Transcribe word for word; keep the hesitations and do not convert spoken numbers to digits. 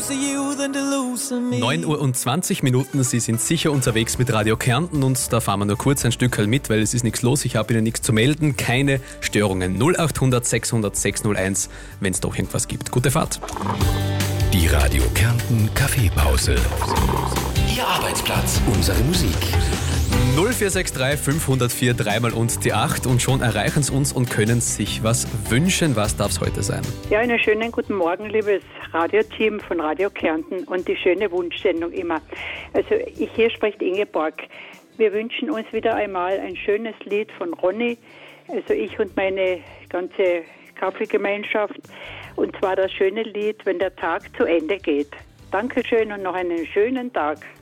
neun Uhr und zwanzig Minuten, Sie sind sicher unterwegs mit Radio Kärnten und da fahren wir nur kurz ein Stück mit, weil es ist nichts los, ich habe Ihnen nichts zu melden, keine Störungen. null acht hundert sechshundert sechshunderteins, wenn es doch irgendwas gibt. Gute Fahrt. Die Radio Kärnten Kaffeepause. Ihr Arbeitsplatz, unsere Musik. null vier sechs drei fünf null vier dreimal und die acht und schon erreichen Sie uns und können sich was wünschen. Was darf es heute sein? Ja, einen schönen guten Morgen, liebes Radioteam von Radio Kärnten und die schöne Wunschsendung immer. Also ich, hier spricht Ingeborg. Wir wünschen uns wieder einmal ein schönes Lied von Ronny, also ich und meine ganze Kaffeegemeinschaft, und zwar das schöne Lied, wenn der Tag zu Ende geht. Dankeschön und noch einen schönen Tag.